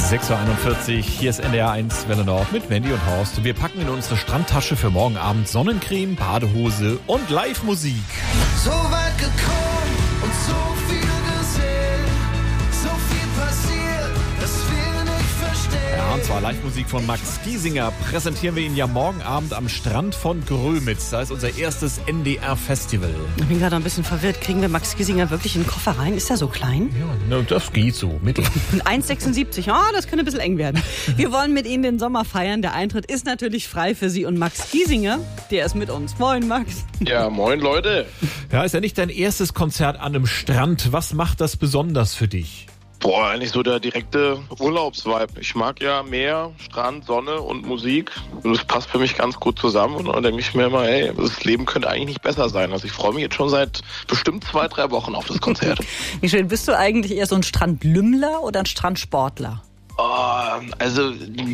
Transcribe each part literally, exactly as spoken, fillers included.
sechs Uhr einundvierzig, hier ist N D R eins Welle Nord mit Wendy und Horst. Wir packen in unsere Strandtasche für morgen Abend Sonnencreme, Badehose und Live-Musik. So weit gekommen und so viel gesehen, so viel passiert, dass wir nicht verstehen. Ja, und zwar Live-Musik von Max Giesinger. Präsentieren wir ihn ja morgen Abend am Strand von Grömitz. Da ist unser erstes N D R-Festival. Ich bin gerade ein bisschen verwirrt. Kriegen wir Max Giesinger wirklich in den Koffer rein? Ist er so klein? Ja, das geht so. Mittel. eins Komma sechsundsiebzig. Ah, das könnte ein bisschen eng werden. Wir wollen mit Ihnen den Sommer feiern. Der Eintritt ist natürlich frei für Sie und Max Giesinger. Der ist mit uns. Moin, Max. Ja, moin, Leute. Ja, ist ja nicht dein erstes Konzert an einem Strand. Was macht das besonders für dich? Boah, eigentlich so der direkte Urlaubsvibe. Ich mag ja Meer, Strand, Sonne und Musik. Und das passt für mich ganz gut zusammen. Und dann denke ich mir immer, hey, das Leben könnte eigentlich nicht besser sein. Also ich freue mich jetzt schon seit bestimmt zwei, drei Wochen auf das Konzert. Wie schön. Bist du eigentlich eher so ein Strandlümmler oder ein Strandsportler? Oh, also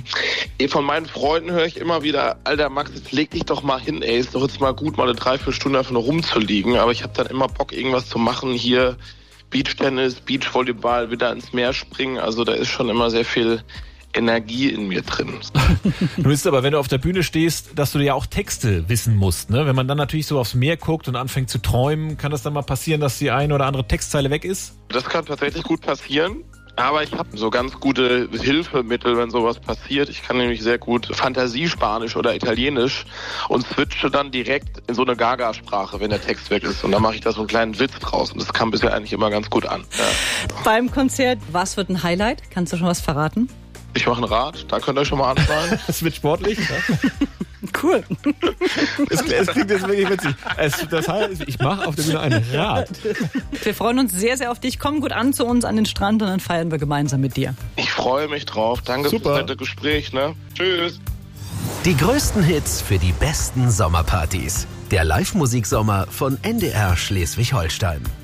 von meinen Freunden höre ich immer wieder, Alter Max, jetzt leg dich doch mal hin, ey, ist doch jetzt mal gut, mal eine Dreiviertelstunde einfach nur rumzuliegen. Aber ich habe dann immer Bock, irgendwas zu machen hier. Beachtennis, Beachvolleyball, wieder ins Meer springen. Also da ist schon immer sehr viel Energie in mir drin. Du bist aber, wenn du auf der Bühne stehst, dass du ja auch Texte wissen musst. Ne? Wenn man dann natürlich so aufs Meer guckt und anfängt zu träumen, kann das dann mal passieren, dass die eine oder andere Textzeile weg ist? Das kann tatsächlich gut passieren. Aber ich habe so ganz gute Hilfemittel, wenn sowas passiert. Ich kann nämlich sehr gut Fantasiespanisch oder Italienisch und switche dann direkt in so eine Gaga-Sprache, wenn der Text weg ist. Und dann mache ich da so einen kleinen Witz draus. Und das kam bisher eigentlich immer ganz gut an. Ja. Beim Konzert, was wird ein Highlight? Kannst du schon was verraten? Ich mache ein Rad, da könnt ihr schon mal anfangen. Das wird sportlich. Ja? Cool. Es, es klingt jetzt wirklich witzig. Es, das heißt, ich mache auf der Bühne ein Rad. Wir freuen uns sehr, sehr auf dich. Komm gut an zu uns an den Strand und dann feiern wir gemeinsam mit dir. Ich freue mich drauf. Danke Super. fürs nette Gespräch. Ne? Tschüss. Die größten Hits für die besten Sommerpartys. Der Live-Musik-Sommer von N D R Schleswig-Holstein.